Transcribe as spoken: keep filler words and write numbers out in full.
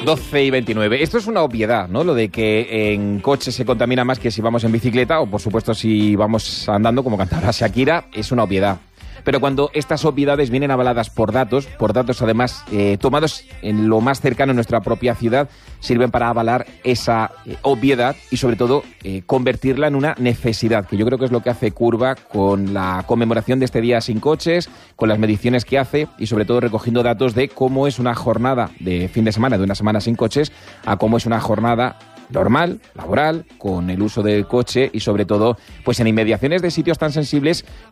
doce y veintinueve. Esto es una obviedad, ¿no? Lo de que en coche se contamina más que si vamos en bicicleta o, por supuesto, si vamos andando, como cantaba Shakira, es una obviedad. Pero cuando estas obviedades vienen avaladas por datos, por datos además eh, tomados en lo más cercano en nuestra propia ciudad, sirven para avalar esa eh, obviedad y sobre todo eh, convertirla en una necesidad, que yo creo que es lo que hace Curva con la conmemoración de este Día Sin Coches, con las mediciones que hace y sobre todo recogiendo datos de cómo es una jornada de fin de semana, de una semana sin coches, a cómo es una jornada normal, laboral, con el uso del coche y sobre todo pues en inmediaciones de sitios tan sensibles